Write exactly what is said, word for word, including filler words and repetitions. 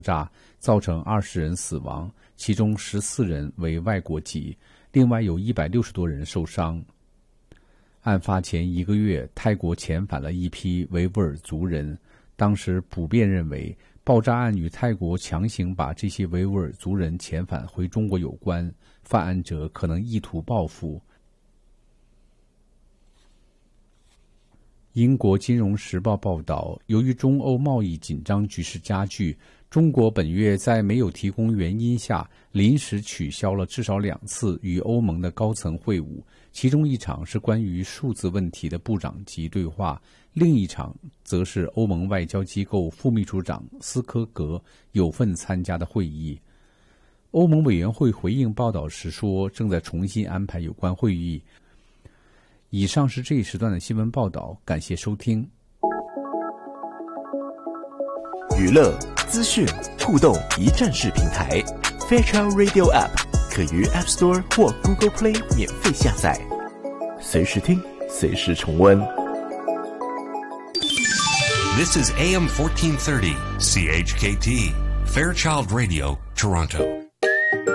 炸，造成二十人死亡，其中十四人为外国籍，另外有一百六十多人受伤。案发前一个月，泰国遣返了一批维吾尔族人，当时普遍认为爆炸案与泰国强行把这些维吾尔族人遣返回中国有关，犯案者可能意图报复。英国金融时报报道，由于中欧贸易紧张局势加剧，中国本月在没有提供原因下，临时取消了至少两次与欧盟的高层会晤，其中一场是关于数字问题的部长级对话，另一场则是欧盟外交机构副秘书长斯科格有份参加的会议。欧盟委员会回应报道时说，正在重新安排有关会议。以上是这一时段的新闻报道，感谢收听。 娱乐、资讯、互动一站式平台 Fairchild Radio App 可于 App Store 或 Google Play 免费下载，随时听，随时重温。 This is A M fourteen thirty C H K T Fairchild Radio, Toronto.